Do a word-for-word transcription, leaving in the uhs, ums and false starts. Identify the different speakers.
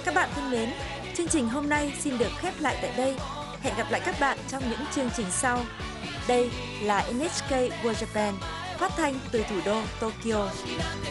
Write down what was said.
Speaker 1: Các bạn thân mến, chương trình hôm nay xin được khép lại tại đây. Hẹn gặp lại các bạn trong những chương trình sau. Đây là en hát ca World Japan, phát thanh từ thủ đô Tokyo.